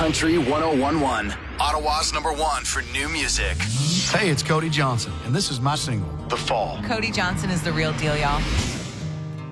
Country 101.1. Ottawa's #1 for new music. Hey, it's Cody Johnson, and this is my single, The Fall. Cody Johnson is the real deal, y'all.